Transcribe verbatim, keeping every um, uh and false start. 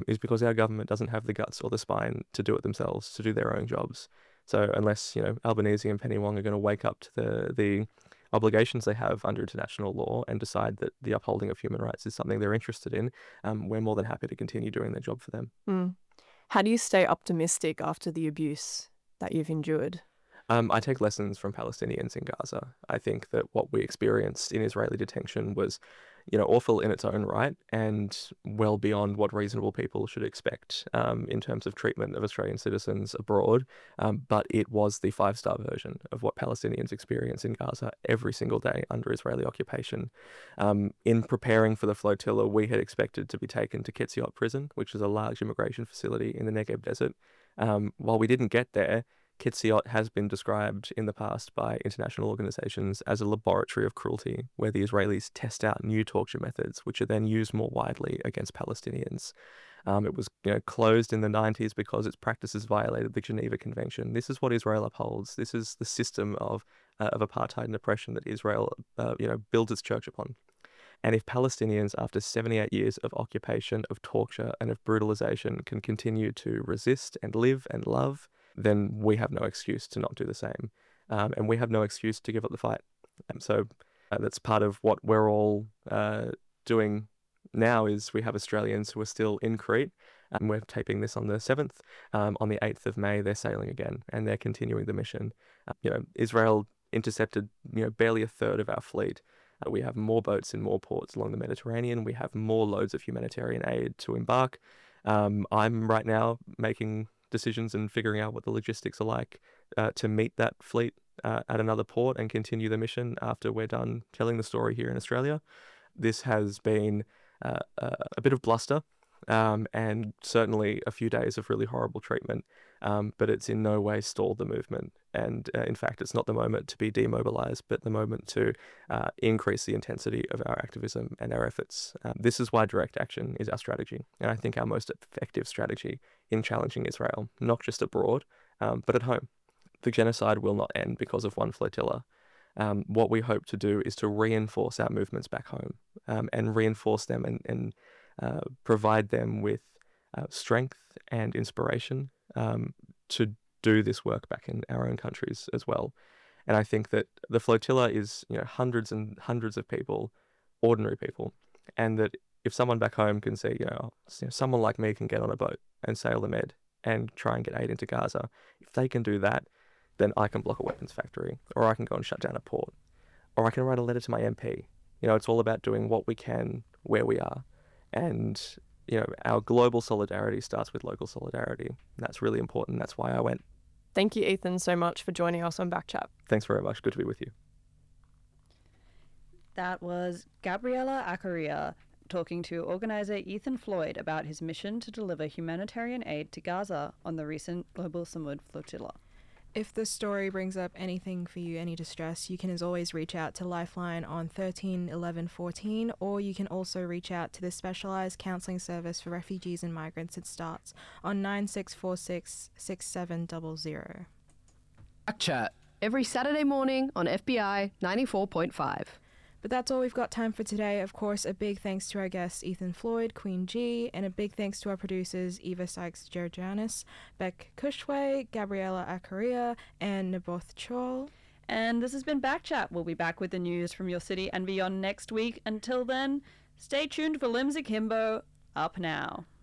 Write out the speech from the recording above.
is because our government doesn't have the guts or the spine to do it themselves, to do their own jobs. So unless, you know, Albanese and Penny Wong are going to wake up to the the obligations they have under international law and decide that the upholding of human rights is something they're interested in, um, we're more than happy to continue doing their job for them. Mm. How do you stay optimistic after the abuse that you've endured? Um, I take lessons from Palestinians in Gaza. I think that what we experienced in Israeli detention was, you know, awful in its own right and well beyond what reasonable people should expect um, in terms of treatment of Australian citizens abroad. Um, but it was the five-star version of what Palestinians experience in Gaza every single day under Israeli occupation. Um, in preparing for the flotilla, we had expected to be taken to Ketziot prison, which is a large immigration facility in the Negev desert. Um, while we didn't get there, Ketziot has been described in the past by international organizations as a laboratory of cruelty, where the Israelis test out new torture methods, which are then used more widely against Palestinians. Um, it was you know, closed in the nineties because its practices violated the Geneva Convention. This is what Israel upholds. This is the system of uh, of apartheid and oppression that Israel uh, you know builds its church upon. And if Palestinians, after seventy-eight years of occupation, of torture, and of brutalization, can continue to resist and live and love, then we have no excuse to not do the same. Um, and we have no excuse to give up the fight. And so uh, that's part of what we're all uh, doing now is we have Australians who are still in Crete, and we're taping this on the seventh. Um, on the eighth of May, they're sailing again, and they're continuing the mission. Uh, you know, Israel intercepted you know barely a third of our fleet. Uh, we have more boats in more ports along the Mediterranean. We have more loads of humanitarian aid to embark. Um, I'm right now making decisions and figuring out what the logistics are like uh, to meet that fleet uh, at another port and continue the mission after we're done telling the story here in Australia. This has been uh, uh, a bit of bluster um, and certainly a few days of really horrible treatment, um, but it's in no way stalled the movement. And uh, in fact, it's not the moment to be demobilized, but the moment to uh, increase the intensity of our activism and our efforts. Um, this is why direct action is our strategy. And I think our most effective strategy in challenging Israel, not just abroad, um, but at home. The genocide will not end because of one flotilla. Um, what we hope to do is to reinforce our movements back home um, and reinforce them and, and uh, provide them with uh, strength and inspiration um, to do this work back in our own countries as well. And I think that the flotilla is, you know, hundreds and hundreds of people, ordinary people, and that if someone back home can see, you know, someone like me can get on a boat and sail the Med and try and get aid into Gaza, if they can do that, then I can block a weapons factory, or I can go and shut down a port, or I can write a letter to my M P. You know, it's all about doing what we can where we are. And, you know, our global solidarity starts with local solidarity. And that's really important. That's why I went. Thank you, Ethan, so much for joining us on Backchat. Thanks very much. Good to be with you. That was Gabriela Acharia talking to organizer Ethan Floyd about his mission to deliver humanitarian aid to Gaza on the recent Global Samud flotilla. If this story brings up anything for you, any distress, you can as always reach out to Lifeline on thirteen eleven fourteen, or you can also reach out to the Specialised Counselling Service for Refugees and Migrants at STARTS on nine six four six, six seven zero zero. Backchat every Saturday morning on F B I ninety-four point five. But that's all we've got time for today. Of course, a big thanks to our guests Ethan Floyd, Queen G, and a big thanks to our producers Eva Sykes-Georgianis, Beck Cushway, Gabriela Acharia, and Naboth Chol. And this has been Backchat. We'll be back with the news from your city and beyond next week. Until then, stay tuned for Limbs Akimbo. Up now.